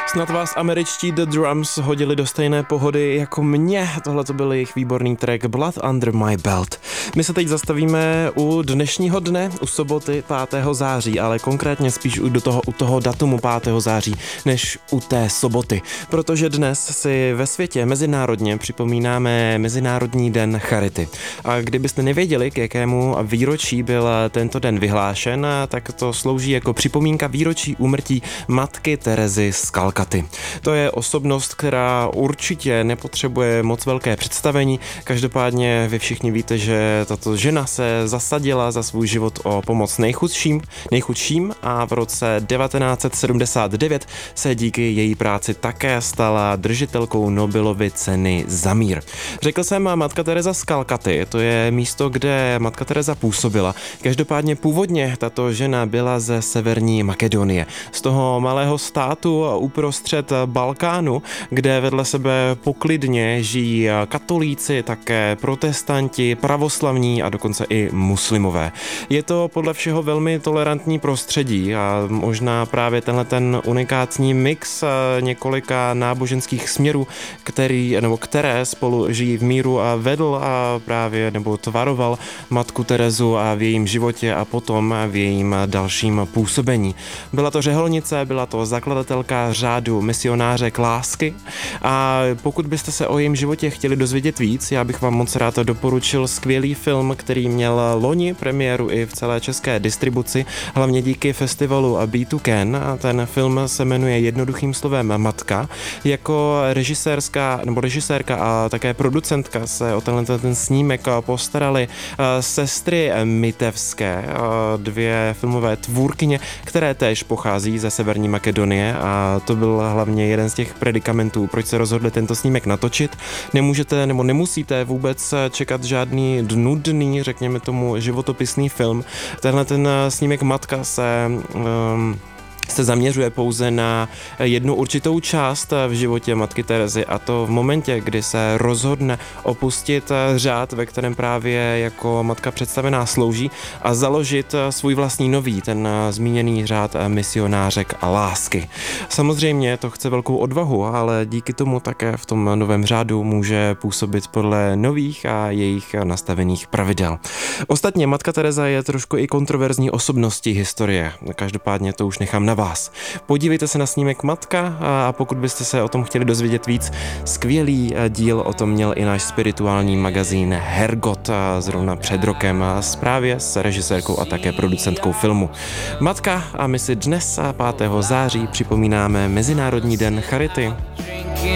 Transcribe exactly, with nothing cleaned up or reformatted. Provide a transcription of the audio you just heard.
Snad vás američtí The Drums hodili do stejné pohody jako mě. Tohle to byl jejich výborný track Blood Under My Belt. My se teď zastavíme u dnešního dne, u soboty pátého září, ale konkrétně spíš u, do toho, u toho datumu pátého září, než u té soboty. Protože dnes si ve světě mezinárodně připomínáme Mezinárodní den charity. A kdybyste nevěděli, k jakému výročí byl tento den vyhlášen, tak to slouží jako připomínka výročí úmrtí matky Terezy z Kalkaty. To je osobnost, která určitě nepotřebuje moc velké představení. Každopádně vy všichni víte, že tato žena se zasadila za svůj život o pomoc nejchudším, nejchudším a v roce devatenáct set sedmdesát devět se díky její práci také stala držitelkou Nobelovy ceny za mír. Řekl jsem matka Tereza z Kalkaty, to je místo, kde matka Tereza působila. Každopádně původně tato žena byla ze Severní Makedonie, z toho malého státu uprostřed Balkánu, kde vedle sebe poklidně žijí katolíci, také protestanti, pravoslavní a dokonce i muslimové. Je to podle všeho velmi tolerantní prostředí a možná právě tenhle ten unikátní mix několika náboženských směrů, který, nebo které spolu žijí v míru a vedl a právě nebo tvaroval matku Terezu a v jejím životě a potom v jejím dalším působení. Byla to řeholnice, byla to zakladatelka řádu misionářek lásky a pokud byste se o jejím životě chtěli dozvědět víc, já bych vám moc rád doporučil skvělý film, který měl loni premiéru i v celé české distribuci, hlavně díky festivalu Be to Can. A ten film se jmenuje jednoduchým slovem Matka. Jako režisérská nebo režisérka a také producentka se o tenhle ten snímek postarali sestry Mitevské, dvě filmové tvůrkyně, které též pochází ze Severní Makedonie a to byl hlavně jeden z těch predikamentů, proč se rozhodli tento snímek natočit. Nemůžete nebo nemusíte vůbec čekat žádný nudný, řekněme tomu, životopisný film. Tenhle ten snímek Matka se um, se zaměřuje pouze na jednu určitou část v životě matky Terezy a to v momentě, kdy se rozhodne opustit řád, ve kterém právě jako matka představená slouží a založit svůj vlastní nový, ten zmíněný řád misionářek a lásky. Samozřejmě to chce velkou odvahu, ale díky tomu také v tom novém řádu může působit podle nových a jejich nastavených pravidel. Ostatně matka Tereza je trošku i kontroverzní osobností historie. Každopádně to už nechám na vás. Podívejte se na snímek Matka a pokud byste se o tom chtěli dozvědět víc, skvělý díl o tom měl i náš spirituální magazín Hergot zrovna před rokem právě s režisérkou a také producentkou filmu. Matka a my si dnes pátého září připomínáme Mezinárodní den charity.